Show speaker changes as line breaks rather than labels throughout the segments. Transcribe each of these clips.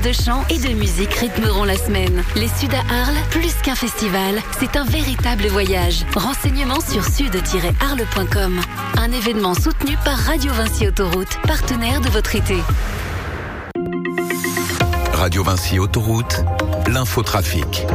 de chant et de musique rythmeront la semaine. Les Suds à Arles, plus qu'un festival, c'est un véritable voyage. Renseignements sur sud-arles.com. Un événement soutenu par Radio Vinci Autoroute, partenaire de votre été.
Radio Vinci Autoroute, l'infotrafic.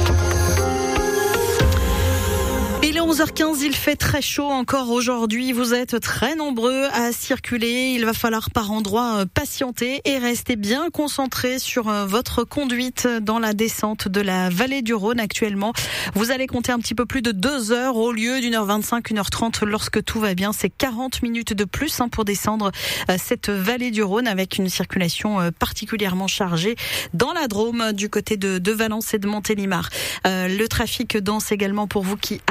Il est 11h15, il fait très chaud encore aujourd'hui. Vous êtes très nombreux à circuler. Il va falloir par endroits patienter et rester bien concentré sur votre conduite dans la descente de la vallée du Rhône actuellement. Vous allez compter un petit peu plus de 2 heures au lieu d'1h25, 1h30 lorsque tout va bien. C'est 40 minutes de plus pour descendre cette vallée du Rhône avec une circulation particulièrement chargée dans la Drôme du côté de Valence et de Montélimar. Le trafic dense également pour vous qui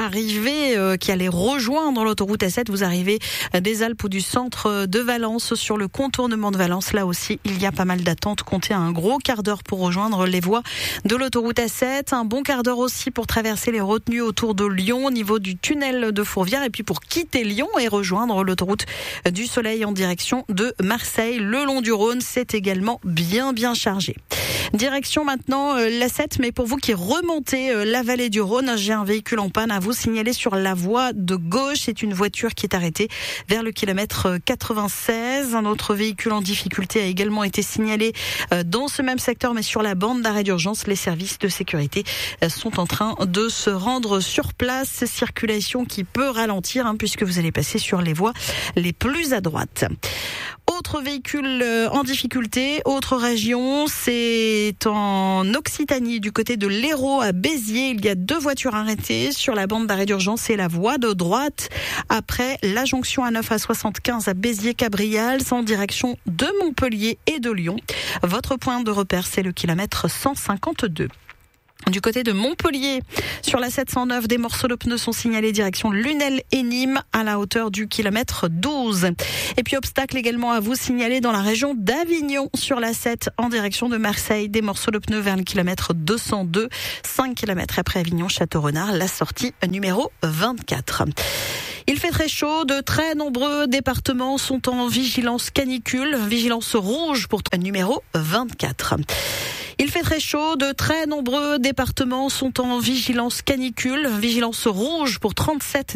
qui allez rejoindre l'autoroute A7. Vous arrivez des Alpes ou du centre de Valence sur le contournement de Valence. Là aussi, il y a pas mal d'attentes. Comptez un gros quart d'heure pour rejoindre les voies de l'autoroute A7. Un bon quart d'heure aussi pour traverser les retenues autour de Lyon au niveau du tunnel de Fourvière. Et puis pour quitter Lyon et rejoindre l'autoroute du Soleil en direction de Marseille. Le long du Rhône, c'est également bien chargé. Direction maintenant l'A7, mais pour vous qui remontez la vallée du Rhône, j'ai un véhicule en panne à vous signaler sur la voie de gauche. C'est une voiture qui est arrêtée vers le kilomètre 96. Un autre véhicule en difficulté a également été signalé dans ce même secteur, mais sur la bande d'arrêt d'urgence. Les services de sécurité sont en train de se rendre sur place. Circulation qui peut ralentir puisque vous allez passer sur les voies les plus à droite. Autre véhicule en difficulté, autre région, c'est en Occitanie, du côté de l'Hérault à Béziers. Il y a 2 voitures arrêtées sur la bande d'arrêt d'urgence et la voie de droite. Après la jonction A9 à 75 à Béziers-Cabriales, en direction de Montpellier et de Lyon. Votre point de repère, c'est le kilomètre 152. Du côté de Montpellier, sur la 709, des morceaux de pneus sont signalés direction Lunel et Nîmes à la hauteur du kilomètre 12. Et puis obstacle également à vous signaler dans la région d'Avignon sur la 7 en direction de Marseille. Des morceaux de pneus vers le kilomètre 202, 5 km après Avignon, Château-Renard, la sortie numéro 24. Il fait très chaud, de très nombreux départements sont en vigilance canicule, vigilance rouge pour numéro 24. Il fait très chaud, de très nombreux départements sont en vigilance canicule, vigilance rouge pour 37